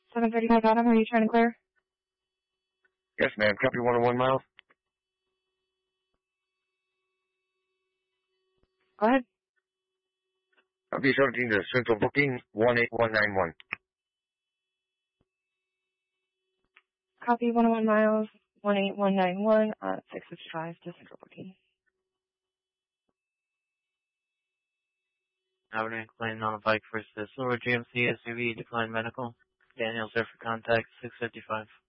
731 Bottom, are you trying to clear? Yes, ma'am. Copy 101 miles. Go ahead. Copy 17 to Central Booking 18191. Copy 101 miles, 18191 on 655 to Central Booking. Avenue claim on a bike versus Silver GMC SUV, declined medical. Daniels there for contact, 655.